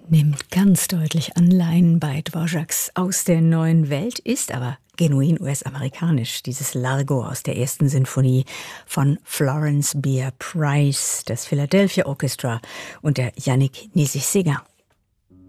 Nimmt ganz deutlich Anleihen bei Dvořáks aus der neuen Welt, ist aber genuin US-amerikanisch. Dieses Largo aus der ersten Sinfonie von Florence Beer Price, das Philadelphia Orchestra und der Yannick Nézet-Séguin.